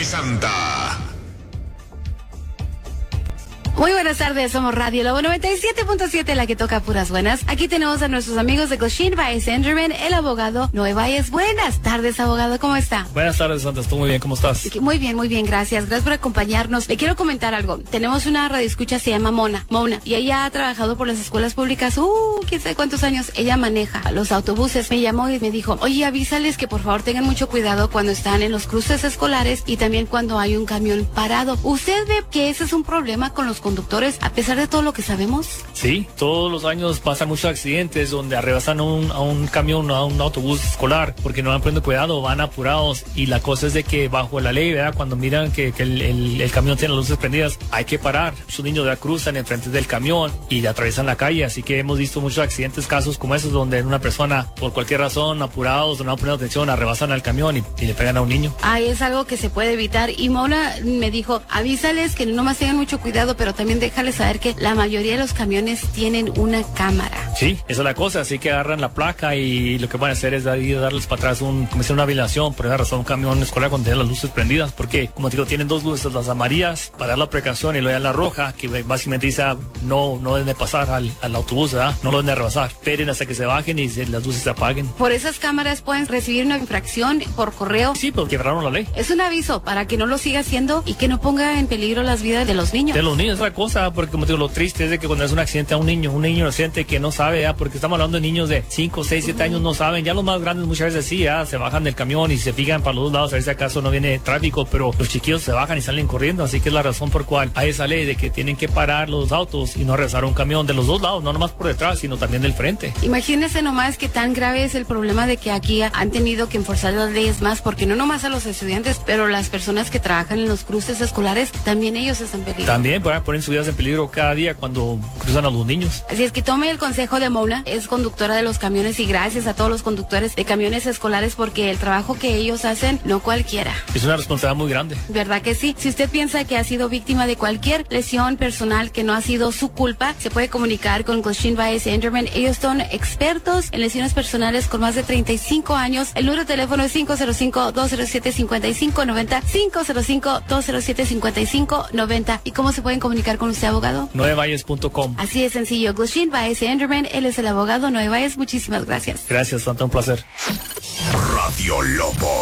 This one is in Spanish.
de Santa. Muy buenas tardes, somos Radio Lobo 97.7, la que toca puras buenas. Aquí tenemos a nuestros amigos de Goshen Baez Enderman, el abogado Noé Baez. Buenas tardes, abogado, ¿cómo está? Buenas tardes, Santa, estoy muy bien, ¿cómo estás? Muy bien, gracias. Gracias por acompañarnos. Le quiero comentar algo. Tenemos una radioescucha, se llama Mona, y ella ha trabajado por las escuelas públicas, quién sabe cuántos años. Ella maneja los autobuses. Me llamó y me dijo, oye, avísales que por favor tengan mucho cuidado cuando están en los cruces escolares y también cuando hay un camión parado. ¿Usted ve que ese es un problema con los conductores, a pesar de todo lo que sabemos? Sí, todos los años pasan muchos accidentes donde arrebasan a un camión, a un autobús escolar, porque no van poniendo cuidado, van apurados, y la cosa es de que bajo la ley, ¿verdad? Cuando miran que el camión tiene las luces prendidas, hay que parar. Sus niños ya cruzan enfrente del camión y atraviesan la calle, así que hemos visto muchos accidentes, casos como esos, donde una persona, por cualquier razón, apurados, no poniendo atención, arrebasan al camión y le pegan a un niño. Es algo que se puede evitar, y Mona me dijo, avísales que nomás tengan mucho cuidado, pero también déjales saber que la mayoría de los camiones tienen una cámara. Sí, esa es la cosa, así que agarran la placa y lo que van a hacer es darles para atrás una violación, por esa razón un camión escolar cuando tiene las luces prendidas, porque como te digo, tienen dos luces, las amarillas para dar la precaución y luego la roja, que básicamente dice no deben de pasar al autobús, ¿verdad? No lo deben de rebasar, esperen hasta que se bajen y las luces se apaguen. Por esas cámaras pueden recibir una infracción por correo. Sí, pero quebraron la ley. Es un aviso para que no lo siga haciendo y que no ponga en peligro las vidas de los niños. De los niños es otra cosa, porque como te digo, lo triste es de que cuando es un accidente a un niño inocente que no sabe, ¿ya? Porque estamos hablando de niños de 5, 6, 7 años, no saben. Ya los más grandes muchas veces sí, ¿ya? Se bajan del camión y se fijan para los dos lados a ver si acaso no viene tráfico, pero los chiquillos se bajan y salen corriendo, así que es la razón por cual hay esa ley de que tienen que parar los autos y no regresar un camión de los dos lados, no nomás por detrás, sino también del frente. Imagínense nomás que tan grave es el problema de que aquí han tenido que enforzar las leyes más, porque no nomás a los estudiantes, pero las personas que trabajan en los cruces escolares, también ellos están en peligro. También ponen sus vidas en peligro cada día cuando cruzan a los niños. Así es que tome el consejo de Mona, es conductora de los camiones, y gracias a todos los conductores de camiones escolares, porque el trabajo que ellos hacen, no cualquiera. Es una responsabilidad muy grande. ¿Verdad que sí? Si usted piensa que ha sido víctima de cualquier lesión personal que no ha sido su culpa, se puede comunicar con Goshen Baez Enderman. Ellos son expertos en lesiones personales con más de 35 años. El número de teléfono es 505-207-5590, 505-207-5590. ¿Y cómo se pueden comunicar con usted, abogado? noebaez.com. Así es sencillo. Goshen Baez Enderman, él es el abogado Noé Baez. Muchísimas gracias. Gracias, Santa, un placer. Radio Lobo.